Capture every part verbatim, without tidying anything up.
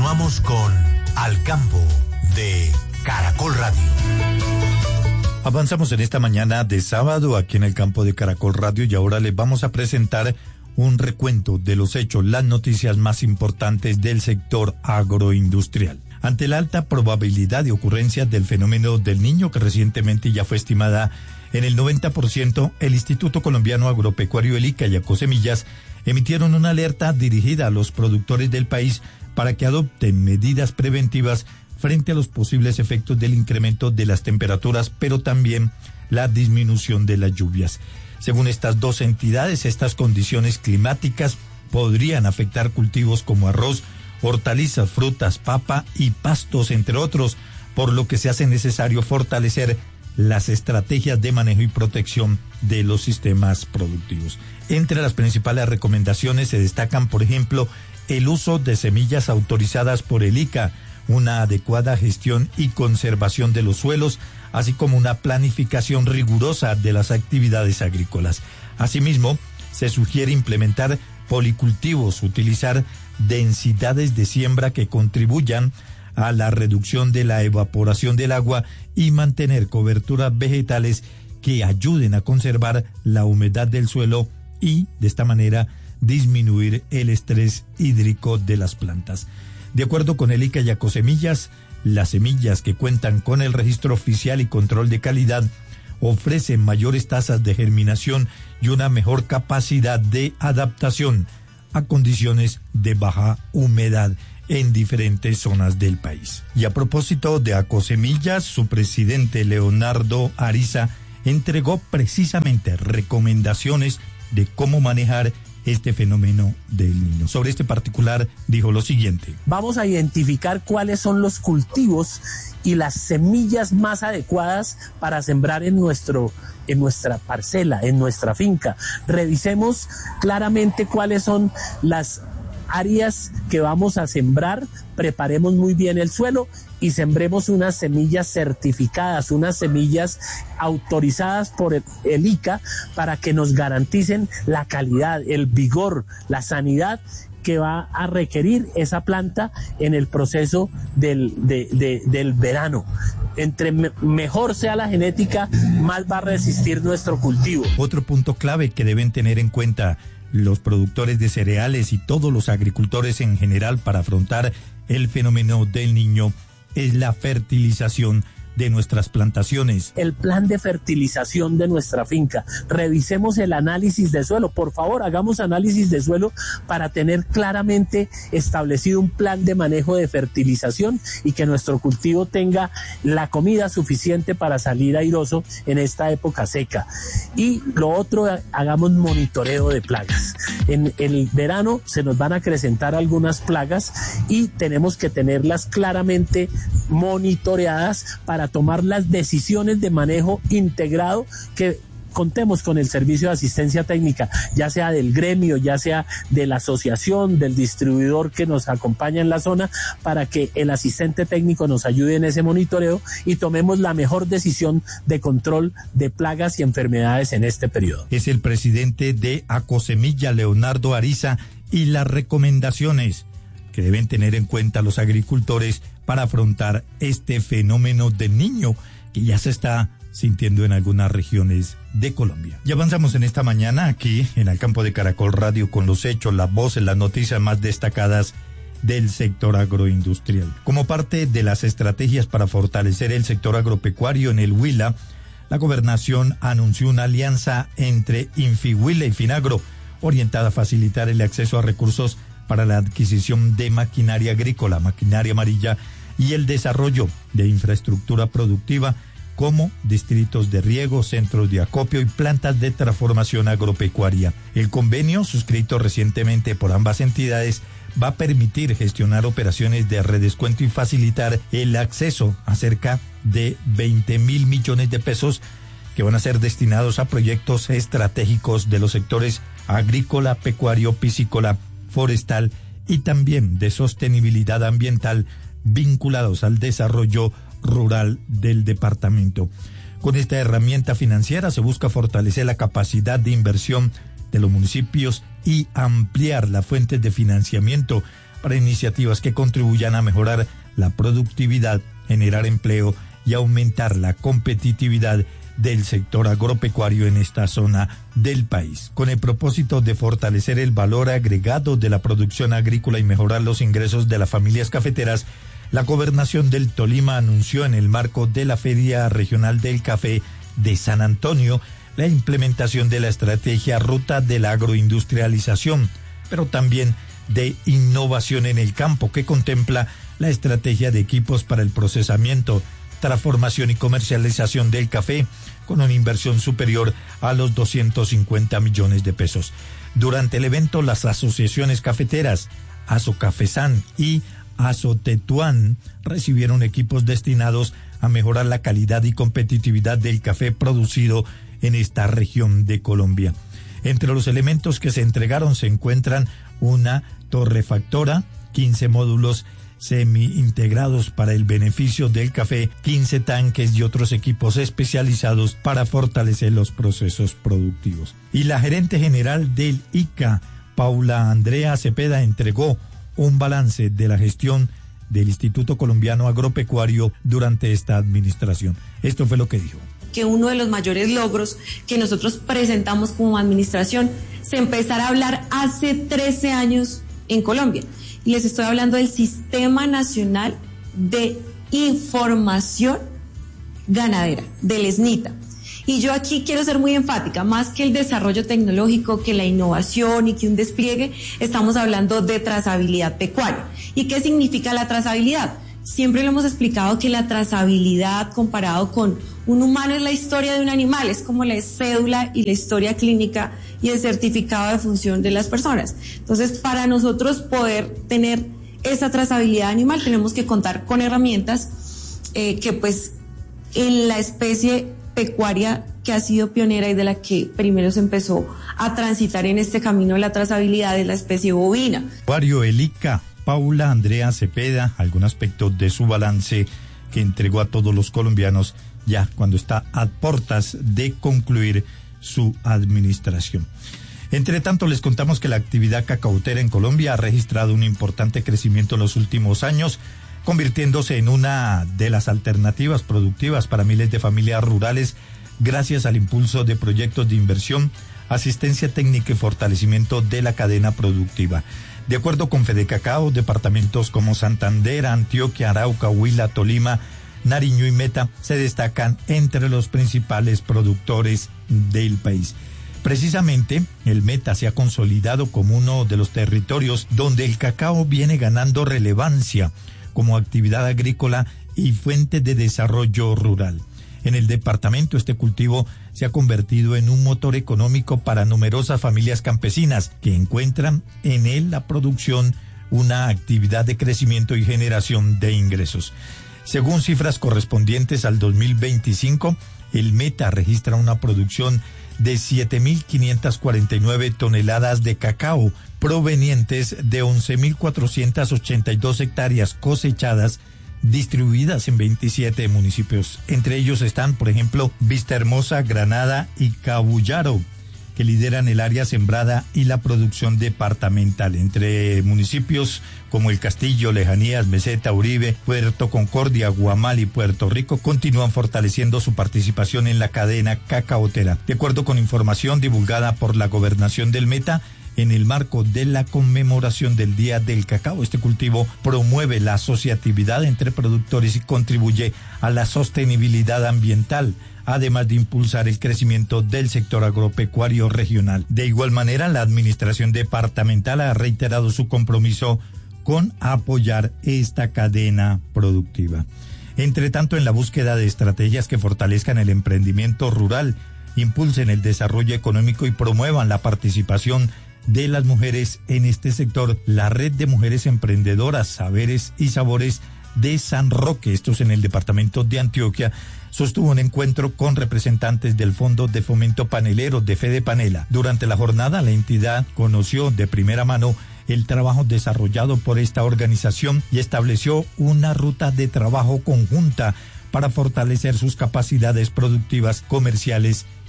Continuamos con Al Campo de Caracol Radio. Avanzamos en esta mañana de sábado aquí en el campo de Caracol Radio y ahora les vamos a presentar un recuento de los hechos, las noticias más importantes del sector agroindustrial. Ante la alta probabilidad de ocurrencia del fenómeno del Niño, que recientemente ya fue estimada en el noventa por ciento, el Instituto Colombiano Agropecuario El ICA y Acosemillas emitieron una alerta dirigida a los productores del país para que adopten medidas preventivas frente a los posibles efectos del incremento de las temperaturas, pero también la disminución de las lluvias. Según estas dos entidades, estas condiciones climáticas podrían afectar cultivos como arroz, hortalizas, frutas, papa y pastos, entre otros, por lo que se hace necesario fortalecer las estrategias de manejo y protección de los sistemas productivos. Entre las principales recomendaciones se destacan, por ejemplo, el uso de semillas autorizadas por el ICA, una adecuada gestión y conservación de los suelos, así como una planificación rigurosa de las actividades agrícolas. Asimismo, se sugiere implementar policultivos, utilizar densidades de siembra que contribuyan a la reducción de la evaporación del agua y mantener coberturas vegetales que ayuden a conservar la humedad del suelo y, de esta manera, disminuir el estrés hídrico de las plantas. De acuerdo con el ICA y Acosemillas, las semillas que cuentan con el registro oficial y control de calidad ofrecen mayores tasas de germinación y una mejor capacidad de adaptación a condiciones de baja humedad en diferentes zonas del país. Y a propósito de Acosemillas, su presidente Leonardo Ariza entregó precisamente recomendaciones de cómo manejar este fenómeno del Niño. Sobre este particular dijo lo siguiente: vamos a identificar cuáles son los cultivos y las semillas más adecuadas para sembrar en nuestro en nuestra parcela, en nuestra finca. Revisemos claramente cuáles son las áreas que vamos a sembrar, preparemos muy bien el suelo y sembremos unas semillas certificadas, unas semillas autorizadas por el, el ICA para que nos garanticen la calidad, el vigor, la sanidad que va a requerir esa planta en el proceso del, de, de, del verano. Entre me, mejor sea la genética, más va a resistir nuestro cultivo. Otro punto clave que deben tener en cuenta los productores de cereales y todos los agricultores en general para afrontar el fenómeno del Niño es la fertilización de nuestras plantaciones. El plan de fertilización de nuestra finca. Revisemos el análisis de suelo. Por favor, hagamos análisis de suelo para tener claramente establecido un plan de manejo de fertilización y que nuestro cultivo tenga la comida suficiente para salir airoso en esta época seca. Y lo otro, hagamos monitoreo de plagas. En el verano se nos van a acrecentar algunas plagas y tenemos que tenerlas claramente monitoreadas para tomar las decisiones de manejo integrado que contemos con el servicio de asistencia técnica, ya sea del gremio, ya sea de la asociación, del distribuidor que nos acompaña en la zona, para que el asistente técnico nos ayude en ese monitoreo y tomemos la mejor decisión de control de plagas y enfermedades en este periodo. Es el presidente de Acosemilla, Leonardo Ariza, y las recomendaciones que deben tener en cuenta los agricultores para afrontar este fenómeno del Niño que ya se está sintiendo en algunas regiones de Colombia. Y avanzamos en esta mañana aquí en el campo de Caracol Radio con los hechos, las voces, las noticias más destacadas del sector agroindustrial. Como parte de las estrategias para fortalecer el sector agropecuario en el Huila, la gobernación anunció una alianza entre Infihuila y Finagro orientada a facilitar el acceso a recursos para la adquisición de maquinaria agrícola, maquinaria amarilla y el desarrollo de infraestructura productiva como distritos de riego, centros de acopio y plantas de transformación agropecuaria. El convenio, suscrito recientemente por ambas entidades, va a permitir gestionar operaciones de redescuento y facilitar el acceso a cerca de veinte mil millones de pesos que van a ser destinados a proyectos estratégicos de los sectores agrícola, pecuario, piscícola, forestal y también de sostenibilidad ambiental vinculados al desarrollo rural del departamento. Con esta herramienta financiera se busca fortalecer la capacidad de inversión de los municipios y ampliar las fuentes de financiamiento para iniciativas que contribuyan a mejorar la productividad, generar empleo y aumentar la competitividad del sector agropecuario en esta zona del país, con el propósito de fortalecer el valor agregado de la producción agrícola y mejorar los ingresos de las familias cafeteras. La Gobernación del Tolima anunció en el marco de la Feria Regional del Café de San Antonio la implementación de la estrategia Ruta de la Agroindustrialización, pero también de innovación en el campo, que contempla la estrategia de equipos para el procesamiento, transformación y comercialización del café, con una inversión superior a los doscientos cincuenta millones de pesos. Durante el evento, las asociaciones cafeteras Asocafesan y Azotetuán recibieron equipos destinados a mejorar la calidad y competitividad del café producido en esta región de Colombia. Entre los elementos que se entregaron se encuentran una torrefactora, quince módulos semi-integrados para el beneficio del café, quince tanques y otros equipos especializados para fortalecer los procesos productivos. Y la gerente general del I C A, Paula Andrea Cepeda, entregó un balance de la gestión del Instituto Colombiano Agropecuario durante esta administración. Esto fue lo que dijo. Que uno de los mayores logros que nosotros presentamos como administración se empezara a hablar hace trece años en Colombia. Y les estoy hablando del Sistema Nacional de Información Ganadera, del SNITA. Y yo aquí quiero ser muy enfática, más que el desarrollo tecnológico, que la innovación y que un despliegue, estamos hablando de trazabilidad pecuaria. ¿Y qué significa la trazabilidad? Siempre lo hemos explicado que la trazabilidad comparado con un humano es la historia de un animal, es como la cédula y la historia clínica y el certificado de función de las personas. Entonces, para nosotros poder tener esa trazabilidad animal, tenemos que contar con herramientas eh, que pues en la especie pecuaria que ha sido pionera y de la que primero se empezó a transitar en este camino de la trazabilidad es la especie bovina. Acuario el I C A, Paula Andrea Cepeda, algún aspecto de su balance que entregó a todos los colombianos ya cuando está a puertas de concluir su administración. Entre tanto, les contamos que la actividad cacautera en Colombia ha registrado un importante crecimiento en los últimos años, convirtiéndose en una de las alternativas productivas para miles de familias rurales gracias al impulso de proyectos de inversión, asistencia técnica y fortalecimiento de la cadena productiva. De acuerdo con Fedecacao, departamentos como Santander, Antioquia, Arauca, Huila, Tolima, Nariño y Meta se destacan entre los principales productores del país. Precisamente, el Meta se ha consolidado como uno de los territorios donde el cacao viene ganando relevancia como actividad agrícola y fuente de desarrollo rural. En el departamento, este cultivo se ha convertido en un motor económico para numerosas familias campesinas que encuentran en él la producción una actividad de crecimiento y generación de ingresos. Según cifras correspondientes al dos mil veinticinco, el Meta registra una producción de siete mil quinientas cuarenta y nueve toneladas de cacao provenientes de once mil cuatrocientas ochenta y dos hectáreas cosechadas distribuidas en veintisiete municipios. Entre ellos están, por ejemplo, Vistahermosa, Granada y Cabullaro, que lideran el área sembrada y la producción departamental. Entre municipios como El Castillo, Lejanías, Meseta, Uribe, Puerto Concordia, Guamal y Puerto Rico continúan fortaleciendo su participación en la cadena cacaotera. De acuerdo con información divulgada por la Gobernación del Meta, en el marco de la conmemoración del Día del Cacao, este cultivo promueve la asociatividad entre productores y contribuye a la sostenibilidad ambiental, además de impulsar el crecimiento del sector agropecuario regional. De igual manera, la administración departamental ha reiterado su compromiso con apoyar esta cadena productiva. Entre tanto, en la búsqueda de estrategias que fortalezcan el emprendimiento rural, impulsen el desarrollo económico y promuevan la participación de las mujeres en este sector, la Red de Mujeres Emprendedoras, Saberes y Sabores de San Roque, estos en el departamento de Antioquia, sostuvo un encuentro con representantes del Fondo de Fomento Panelero de Fede Panela. Durante la jornada, la entidad conoció de primera mano el trabajo desarrollado por esta organización y estableció una ruta de trabajo conjunta para fortalecer sus capacidades productivas, comerciales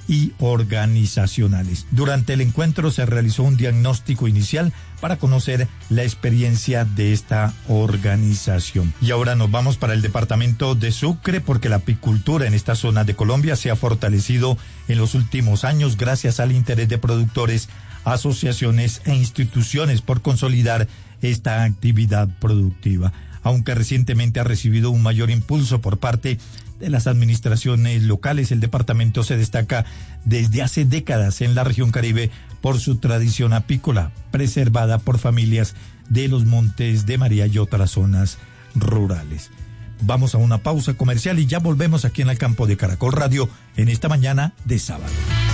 y organizacionales. Durante el encuentro se realizó un diagnóstico inicial para conocer la experiencia de esta organización. Y ahora nos vamos para el departamento de Sucre, porque la apicultura en esta zona de Colombia se ha fortalecido en los últimos años gracias al interés de productores, asociaciones e instituciones por consolidar esta actividad productiva. Aunque recientemente ha recibido un mayor impulso por parte de las administraciones locales, el departamento se destaca desde hace décadas en la región Caribe por su tradición apícola, preservada por familias de los Montes de María y otras zonas rurales. Vamos a una pausa comercial y ya volvemos aquí en el campo de Caracol Radio en esta mañana de sábado.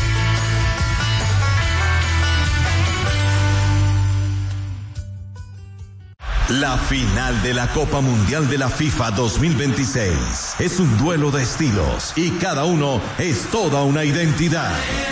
La final de la Copa Mundial de la FIFA dos mil veintiséis es un duelo de estilos y cada uno es toda una identidad.